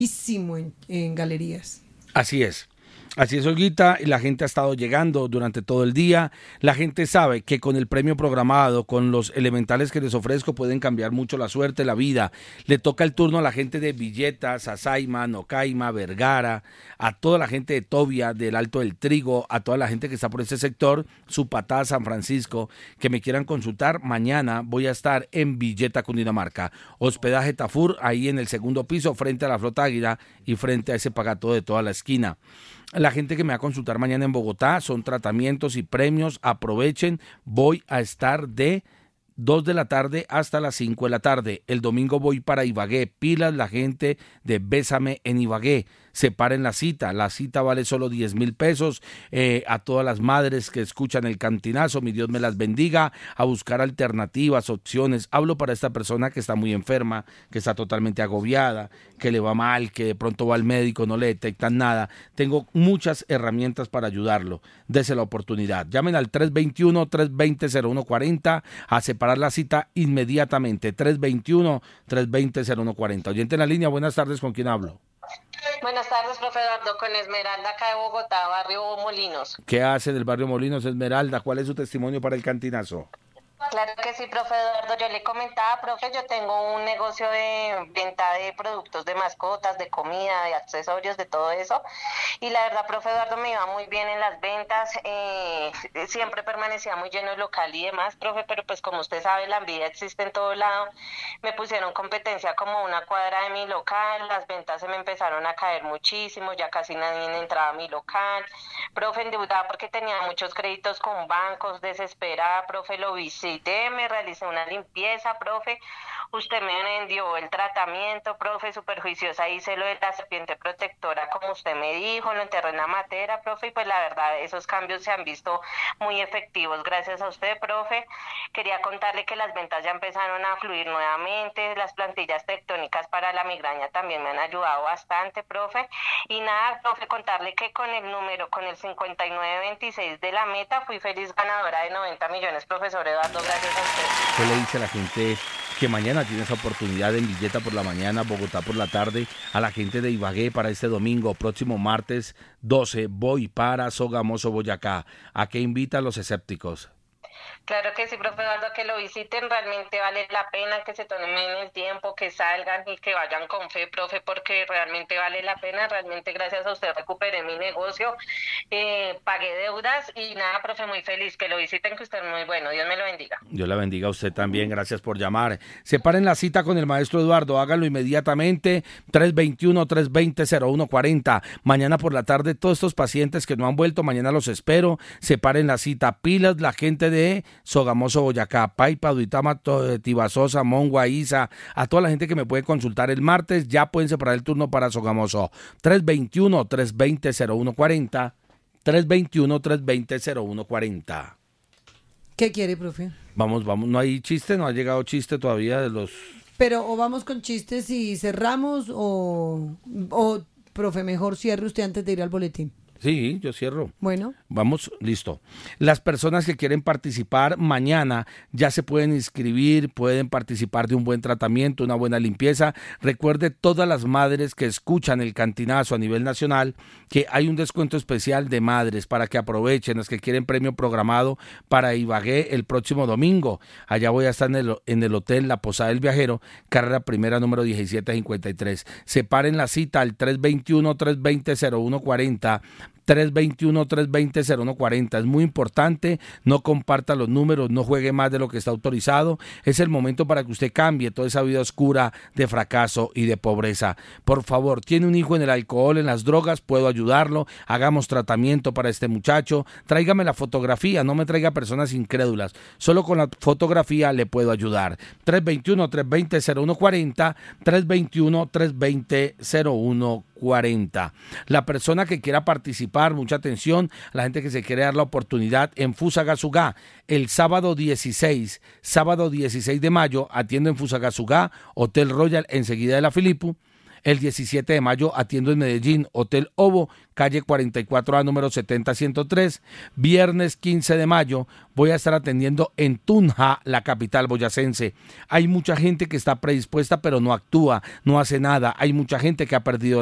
en galerías. Así es. Así es, Olguita, la gente ha estado llegando durante todo el día, la gente sabe que con el premio programado, con los elementales que les ofrezco, pueden cambiar mucho la suerte, la vida. Le toca el turno a la gente de Villeta, Sasaima, Nocaima, Vergara, a toda la gente de Tobia, del Alto del Trigo, a toda la gente que está por ese sector, Supatá, San Francisco, que me quieran consultar. Mañana voy a estar en Villeta, Cundinamarca, hospedaje Tafur, ahí en el segundo piso, frente a la Flota Águila y frente a ese pagato de toda la esquina. La gente que me va a consultar mañana en Bogotá son tratamientos y premios, aprovechen, voy a estar de 2 de la tarde hasta las 5 de la tarde. El domingo voy para Ibagué, pilas la gente de Bésame en Ibagué. Separen la cita vale solo 10,000 pesos, a todas las madres que escuchan el cantinazo, mi Dios me las bendiga, a buscar alternativas, opciones. Hablo para esta persona que está muy enferma, que está totalmente agobiada, que le va mal, que de pronto va al médico, no le detectan nada. Tengo muchas herramientas para ayudarlo, dese la oportunidad. Llamen al 321-320-0140 a separar la cita inmediatamente, 321-320-0140. Oyente en la línea, buenas tardes, ¿con quién hablo? Buenas tardes, profe Eduardo, con Esmeralda, acá de Bogotá, barrio Molinos. ¿Qué hace del barrio Molinos, Esmeralda? ¿Cuál es su testimonio para el cantinazo? Claro que sí, profe Eduardo, yo le comentaba, profe, yo tengo un negocio de venta de productos de mascotas, de comida, de accesorios, de todo eso, y la verdad, profe Eduardo, me iba muy bien en las ventas, siempre permanecía muy lleno el local y demás, profe, pero pues como usted sabe, la envidia existe en todo lado, me pusieron competencia como una cuadra de mi local, las ventas se me empezaron a caer muchísimo, ya casi nadie entraba a mi local, profe, endeudada porque tenía muchos créditos con bancos, desesperada, profe, lo visité, me realicé una limpieza, profe, usted me vendió el tratamiento, profe, súper juiciosa, hice lo de la serpiente protectora, como usted me dijo, lo enterré en la matera, profe, y pues la verdad, esos cambios se han visto muy efectivos, gracias a usted, profe. Quería contarle que las ventas ya empezaron a fluir nuevamente, las plantillas tectónicas para la migraña también me han ayudado bastante, profe, y nada, profe, contarle que con el 5926 de la meta, fui feliz ganadora de 90 millones, profesor Eduardo, gracias a usted. ¿Qué le dice a la gente que mañana tiene esa oportunidad en Villeta por la mañana, Bogotá por la tarde, a la gente de Ibagué para este domingo, próximo martes 12, voy para Sogamoso, Boyacá? ¿A qué invita a los escépticos? Claro que sí, profe Eduardo, que lo visiten, realmente vale la pena que se tomen el tiempo, que salgan y que vayan con fe, profe, porque realmente vale la pena, realmente gracias a usted recuperé mi negocio, pagué deudas y nada, profe, muy feliz, que lo visiten, que usted es muy bueno, Dios me lo bendiga. Dios la bendiga a usted también, gracias por llamar. Separen la cita con el maestro Eduardo, háganlo inmediatamente, 321-320-0140. Mañana por la tarde, todos estos pacientes que no han vuelto, mañana los espero, separen la cita, pilas la gente de Sogamoso, Boyacá, Paipa, Duitama, Tibasosa, Mongua, Isa, a toda la gente que me puede consultar el martes, ya pueden separar el turno para Sogamoso, 321-320-0140, 321-320-0140. ¿Qué quiere, profe? Vamos, no hay chiste, no ha llegado chiste todavía de los... Pero o vamos con chistes y cerramos o profe, mejor cierre usted antes de ir al boletín. Sí, yo cierro. Bueno. Vamos, listo. Las personas que quieren participar mañana ya se pueden inscribir, pueden participar de un buen tratamiento, una buena limpieza. Recuerde todas las madres que escuchan el cantinazo a nivel nacional que hay un descuento especial de madres para que aprovechen, las que quieren premio programado para Ibagué el próximo domingo. Allá voy a estar en el hotel La Posada del Viajero, carrera primera número 1753. Separen la cita al 321-320-0140. 321-320-0140. Es muy importante, no comparta los números, no juegue más de lo que está autorizado. Es el momento para que usted cambie toda esa vida oscura de fracaso y de pobreza. Por favor, tiene un hijo en el alcohol, en las drogas, puedo ayudarlo. Hagamos tratamiento para este muchacho. Tráigame la fotografía, no me traiga personas incrédulas. Solo con la fotografía le puedo ayudar. 321-320-0140, 321-320-0140. La persona que quiera participar, mucha atención, la gente que se quiere dar la oportunidad en Fusagasugá, el sábado 16 de mayo, atiendo en Fusagasugá, Hotel Royal, enseguida de la Filipo. El 17 de mayo atiendo en Medellín, Hotel Ovo, calle 44A, número 70103. Viernes 15 de mayo voy a estar atendiendo en Tunja, la capital boyacense. Hay mucha gente que está predispuesta pero no actúa, no hace nada. Hay mucha gente que ha perdido